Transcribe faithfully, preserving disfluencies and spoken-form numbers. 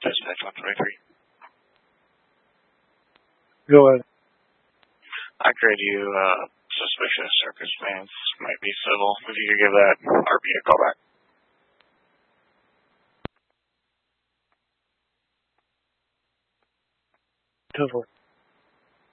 Dispatch one twenty-three. Go ahead. I grade you uh, suspicious circumstance. Might be civil. If you could give that R P a call back. Go for it.